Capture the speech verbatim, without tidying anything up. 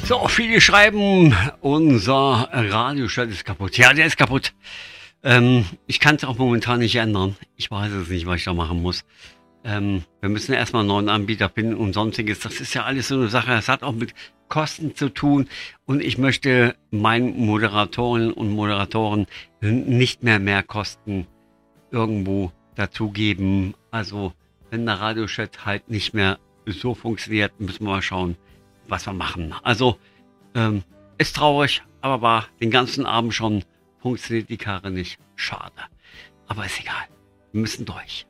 So, viele schreiben, unser Radiostall ist kaputt. Ja, der ist kaputt. Ähm, ich kann es auch momentan nicht ändern. Ich weiß es nicht, was ich da machen muss. Ähm, wir müssen erstmal einen neuen Anbieter finden und sonstiges. Das ist ja alles so eine Sache. Das hat auch mit Kosten zu tun. Und ich möchte meinen Moderatoren und Moderatoren nicht mehr mehr Kosten irgendwo dazugeben. Also, wenn der Radiochat halt nicht mehr so funktioniert, müssen wir mal schauen, was wir machen. Also, ähm, ist traurig, aber war den ganzen Abend schon, funktioniert die Karre nicht. Schade. Aber ist egal. Wir müssen durch.